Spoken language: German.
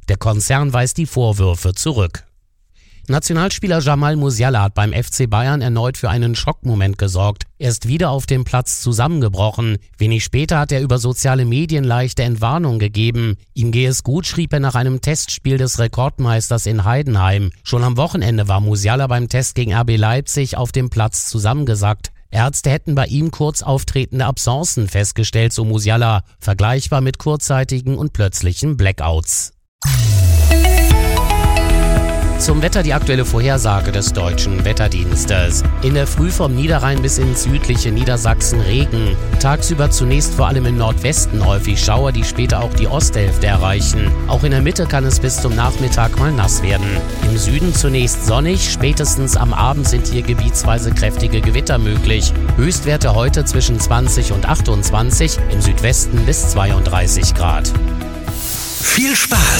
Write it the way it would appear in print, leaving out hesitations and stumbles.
Der Konzern weist die Vorwürfe zurück. Nationalspieler Jamal Musiala hat beim FC Bayern erneut für einen Schockmoment gesorgt. Er ist wieder auf dem Platz zusammengebrochen. Wenig später hat er über soziale Medien leichte Entwarnung gegeben. Ihm gehe es gut, schrieb er nach einem Testspiel des Rekordmeisters in Heidenheim. Schon am Wochenende war Musiala beim Test gegen RB Leipzig auf dem Platz zusammengesackt. Ärzte hätten bei ihm kurz auftretende Absencen festgestellt, so Musiala, vergleichbar mit kurzzeitigen und plötzlichen Blackouts. Zum Wetter die aktuelle Vorhersage des Deutschen Wetterdienstes. In der Früh vom Niederrhein bis ins südliche Niedersachsen Regen. Tagsüber zunächst vor allem im Nordwesten häufig Schauer, die später auch die Osthälfte erreichen. Auch in der Mitte kann es bis zum Nachmittag mal nass werden. Im Süden zunächst sonnig, spätestens am Abend sind hier gebietsweise kräftige Gewitter möglich. Höchstwerte heute zwischen 20 und 28, im Südwesten bis 32 Grad. Viel Spaß